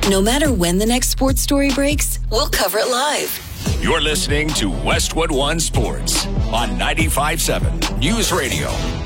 No matter when the next sports story breaks, we'll cover it live. You're listening to Westwood One Sports on 95.7 News Radio.